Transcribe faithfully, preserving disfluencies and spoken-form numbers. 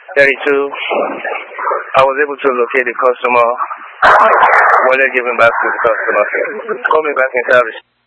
thirty-two. I was able to locate the customer. Wanted to give him back to the customer. Call me back in service.